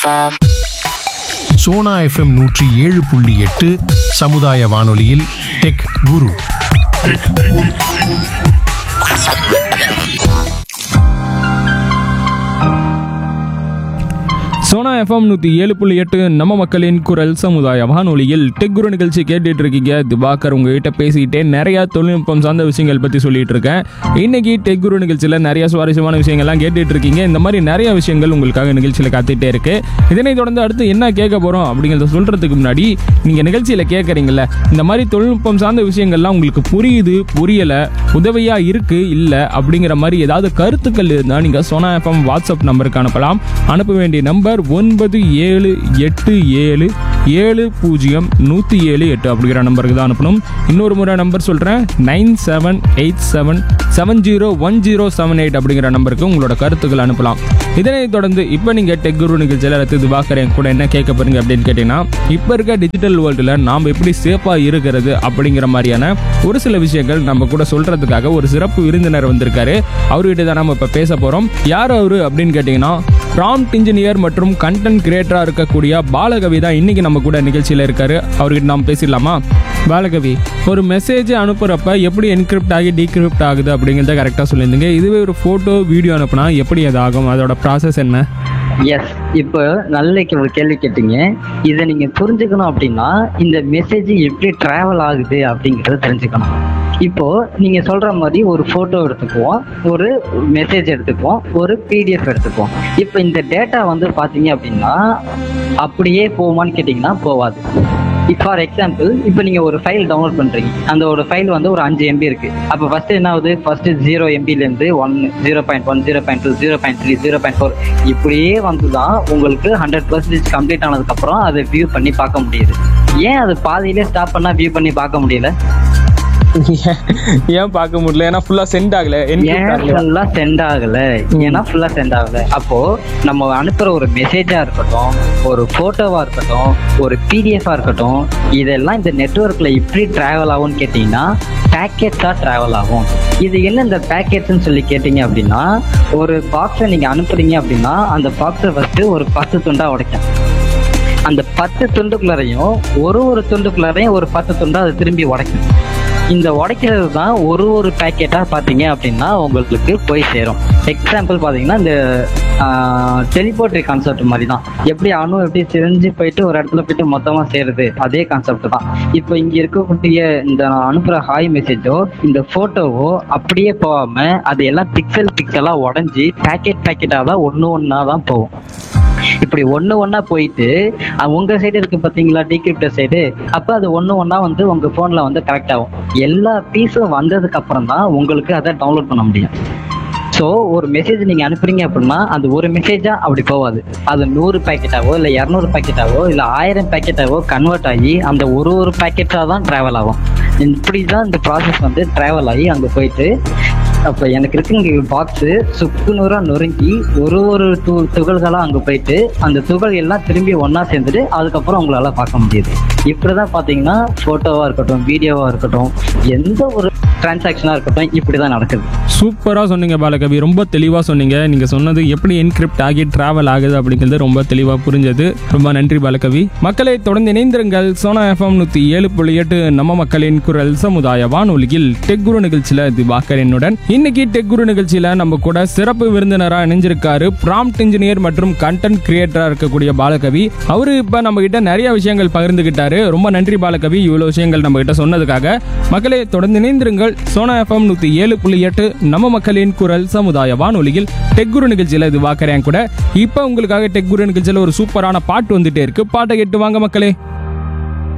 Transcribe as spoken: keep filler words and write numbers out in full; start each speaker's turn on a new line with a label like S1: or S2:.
S1: FM.
S2: Sona FM நூற்றி ஏழு புள்ளி எட்டு சமுதாய வானொலியில் டெக் குரு.
S3: சோனா எஃப்எம் நூற்றி ஏழு புள்ளி எட்டு நம்ம மக்களின் குரல் சமுதாய வானொலியில் டெக் குரு நிகழ்ச்சி கேட்டுட்டு இருக்கீங்க. திவாகர் உங்ககிட்ட பேசிக்கிட்டே நிறையா தொழில்நுட்பம் சார்ந்த விஷயங்கள் பற்றி சொல்லிட்டு இருக்கேன். இன்னைக்கு டெக் குரு நிகழ்ச்சியில் நிறைய சுவாரஸ்யமான விஷயங்கள்லாம் கேட்டுட்டு இருக்கீங்க. இந்த மாதிரி நிறைய விஷயங்கள் உங்களுக்காக நிகழ்ச்சியில் காத்துட்டே இருக்கு. இதனைத் தொடர்ந்து அடுத்து என்ன கேட்க போகிறோம் அப்படிங்கிறத சொல்கிறதுக்கு முன்னாடி நீங்கள் நிகழ்ச்சியில் கேட்குறீங்கள இந்த மாதிரி தொழில்நுட்பம் சார்ந்த விஷயங்கள்லாம் உங்களுக்கு புரியுது புரியலை உதவியாக இருக்குது இல்லை அப்படிங்கிற மாதிரி ஏதாவது கருத்துக்கள் இருந்தால் நீங்கள் சோனா எஃப்எம் வாட்ஸ்அப் நம்பருக்கு அனுப்பலாம். அனுப்ப வேண்டிய நம்பர் ஒன்பது ஏழு எட்டு ஏழு ஏழு பூஜ்ஜியம் நூற்றி ஏழு எட்டு அப்படிங்கிற நம்பருக்கு தான் அனுப்பணும். இன்னொரு முறை நம்பர் சொல்கிறேன், nine seven eight seven seven zero one zero seven eight அப்படிங்கிற நம்பருக்கு உங்களோட கருத்துக்கள் அனுப்பலாம். இதனைத் தொடர்ந்து இப்போ நீங்கள் டெக் குரு நிகழ்ச்சியில் ரத்து திவாகரன் கூட என்ன கேட்க போறீங்க அப்படின்னு கேட்டிங்கன்னா, இப்போ இருக்க டிஜிட்டல் வேர்ல்டில் நாம் எப்படி சேஃபாக இருக்கிறது அப்படிங்கிற மாதிரியான ஒரு சில விஷயங்கள் நம்ம கூட சொல்கிறதுக்காக ஒரு சிறப்பு விருந்தினர் வந்திருக்காரு. அவர்கிட்ட தான் நம்ம இப்போ பேச போகிறோம். யார் அவர் அப்படின்னு கேட்டிங்கன்னா, ப்ராம்ப்ட் இன்ஜினியர் மற்றும் கண்டென்ட் கிரியேட்டராக இருக்கக்கூடிய பாலகவி தான் இன்னைக்கு நம்ம கூட நிகழ்ச்சியில் இருக்காரு. அவர்கிட்ட நாம் பேசிடலாமா? பாலகவி, ஒரு மெசேஜ் அனுப்புகிறப்ப எப்படி என்கிரிப்ட் ஆகி டீக்ரிப்ட் ஆகுது அப்படிங்கிறத கரெக்டாக சொல்லியிருந்தீங்க. இதுவே ஒரு ஃபோட்டோ வீடியோ அனுப்புனா எப்படி அது ஆகும், அதோட ப்ராசஸ் என்ன?
S4: எஸ், இப்போ நல்ல ஒரு கேள்வி கேட்டீங்க. இதை நீங்க புரிஞ்சுக்கணும் அப்படின்னா இந்த மெசேஜ் எப்படி டிராவல் ஆகுது அப்படிங்கறத தெரிஞ்சுக்கணும். இப்போ நீங்க சொல்ற மாதிரி ஒரு போட்டோ எடுத்துக்குவோம், ஒரு மெசேஜ் எடுத்துக்குவோம், ஒரு பிடிஎஃப் எடுத்துக்குவோம். இப்போ இந்த டேட்டா வந்து பாத்தீங்க அப்படின்னா அப்படியே போகுமான்னு கேட்டீங்கன்னா போகாது. ஃபார் எக்ஸாம்பிள், இப்போ நீங்க ஒரு ஃபைல் டவுன்லோட் பண்றீங்க, அந்த ஒரு ஃபைல் வந்து ஒரு அஞ்சு எம்பி இருக்கு. அப்போ ஃபர்ஸ்ட் என்ன ஆகுது, ஃபர்ஸ்ட் ஜீரோ எம்பில இருந்து one zero point one zero point two zero point three zero point four இப்படியே வந்துதான் உங்களுக்கு ஹண்ட்ரட் பர்சன்டேஜ் கம்ப்ளீட் ஆனதுக்கு அப்புறம் அதை வியூ பண்ணி பார்க்க முடியுது. ஏன் அது பாதியிலே ஸ்டாப் பண்ணா வியூ பண்ணி பார்க்க முடியல?
S3: ஏன் பார்க்க முடியல? ஏன்னா ஃபுல்லா சென்ட் ஆகல.
S4: ஏன் ஃபுல்லா சென்ட் ஆகல? ஏன்னா ஃபுல்லா சென்ட் ஆகல. அப்போ நம்ம அனுப்புற ஒரு மெசேஜா இருக்கட்டும், ஒரு போட்டோவா இருக்கட்டும், ஒரு பிடிஎஃபா இருக்கட்டும், இதெல்லாம் இந்த நெட்வொர்க்ல எப்படி டிராவல் ஆகும்னு கேட்டீங்கன்னா பேக்கெட்ஸா டிராவல் ஆகும். இது என்ன இந்த பேக்கெட்ஸ்ன்னு சொல்லி கேட்டீங்க அப்படின்னா, ஒரு பாக்ஸை நீங்க அனுப்புறீங்க அப்படின்னா அந்த பாக்ஸை ஃபர்ஸ்ட் ஒரு பத்து துண்டா உடைக்கும். அந்த பத்து துண்டுக்குள்ளாரையும் ஒரு ஒரு துண்டுக்குள்ளாரையும் ஒரு பத்து துண்டா அது திரும்பி உடைக்கும். இந்த உடைக்கிறது தான் ஒரு ஒரு பேக்கெட்டா பாத்தீங்க அப்படின்னா உங்களுக்கு போய் சேரும். எக்ஸாம்பிள் பாத்தீங்கன்னா இந்த டெலிபோர்ட்ரி கான்செப்ட் மாதிரி தான். எப்படி அணு எப்படி செஞ்சு போயிட்டு ஒரு இடத்துல போயிட்டு மொத்தமா சேருது, அதே கான்செப்ட் தான். இப்போ இங்க இருக்கக்கூடிய இந்த அனுப்புற ஹாய் மெசேஜோ இந்த போட்டோவோ அப்படியே போகாம அது எல்லாம் பிக்சல் பிக்சலா உடஞ்சி பேக்கெட் பேக்கெட்டா தான் ஒன்னு ஒன்னா தான் போகும். இப்படி ஒண்ணு ஒன்னா போயிட்டு உங்க சைடு இருக்கு பாத்தீங்களா டீக்ரிப்டர் சைடு, அப்ப அது ஒண்ணு ஒன்னா வந்து உங்க போன்ல வந்து கரெக்ட் ஆகும். எல்லா பீஸும் வந்ததுக்கு அப்புறம் தான் உங்களுக்கு அதை டவுன்லோட் பண்ண முடியும். ஸோ ஒரு மெசேஜ் நீங்க அனுப்புறீங்க அப்படின்னா அந்த ஒரு மெசேஜா அப்படி போகாது. அது நூறு பேக்கெட்டாவோ இல்லை இரநூறு பேக்கெட்டாவோ இல்லை ஆயிரம் பேக்கெட்டாவோ கன்வெர்ட் ஆகி அந்த ஒரு ஒரு பேக்கெட்டா தான் டிராவல் ஆகும். இப்படிதான் இந்த ப்ராசஸ் வந்து டிராவல் ஆகி அங்க போயிட்டு அப்ப எனக்கு இருக்கு பாக்ஸ் சுக்கு நூறா நொறுங்கி ஒரு ஒரு து துகள்களா அங்க போயிட்டு அந்த துகள் எல்லாம் திரும்பி ஒன்னா சேர்ந்துட்டு அதுக்கப்புறம் உங்களால பார்க்க முடியுது. இப்படிதான் பாத்தீங்கன்னா போட்டோவா இருக்கட்டும், வீடியோவா இருக்கட்டும், எந்த ஒரு டிரான்சாக்ஷனா இருக்கட்டும் இப்படிதான் நடக்குது.
S3: சூப்பரா சொன்னீங்க பாலகவி, ரொம்ப தெளிவா சொன்னீங்க. நீங்க சொன்னது எப்படி என்கிரிப்ட் ஆகி டிராவல் ஆகுது அப்படிங்கிறது ரொம்ப தெளிவா புரிஞ்சது. ரொம்ப நன்றி பாலகவி. மக்களை தொடர்ந்து இணைந்திருங்கள். சோனா எஃப்எம் நூத்தி ஏழு புள்ளி எட்டு நம்ம மக்களின் குரல் சமுதாய வானொலியில் டெக் குரு நிகழ்ச்சியில திவாகர் என்னுடன். இன்னைக்கு டெக் குரு நிகழ்ச்சியில நம்ம கூட சிறப்பு விருந்தினரா இணைஞ்சிருக்காரு ப்ராம்ப்ட் இன்ஜினியர் மற்றும் கண்டென்ட் கிரியேட்டரா இருக்கக்கூடிய பாலகவி. அவரு இப்ப நம்ம கிட்ட நிறைய விஷயங்கள் பகிர்ந்துகிட்டாரு. ரொம்ப நன்றி பாலகவி, இவ்வளவு விஷயங்கள் நம்ம கிட்ட சொன்னதுக்காக. மக்களை தொடர்ந்து இணைந்திருங்கள். சோனா எஃப்எம் நூத்தி ஏழு புள்ளி எட்டு நம்ம மக்களின் குரல் சமுதாய வானொலியில் டெக் குரு நிகழ்ச்சியில திவாகர் கூட. இப்ப உங்களுக்காக டெக் குரு நிகழ்ச்சியில ஒரு சூப்பரான பாட்டு வந்துட்டே இருக்கு. பாட்டை கேட்டு வாங்க மக்களே.